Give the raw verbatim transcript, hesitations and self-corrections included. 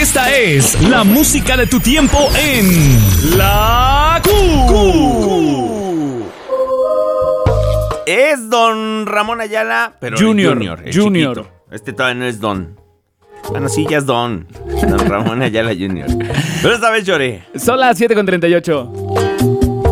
Esta es la música de tu tiempo en La Q. Es Don Ramón Ayala, pero Junior, el Junior. El Junior. chiquito. Este todavía no es Don. Bueno, sí, ya es Don. Don Ramón Ayala Junior Pero esta vez lloré. Son las siete con treinta y ocho.